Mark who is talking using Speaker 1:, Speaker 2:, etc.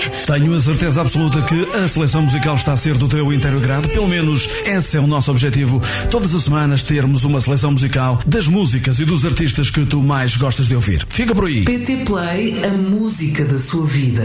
Speaker 1: Tenho a certeza absoluta que a seleção musical está a ser do teu inteiro agrado. Pelo menos esse é o nosso objetivo. Todas as semanas termos uma seleção musical das músicas e dos artistas que tu mais gostas de ouvir. Fica por aí.
Speaker 2: PT Play, a música da sua vida.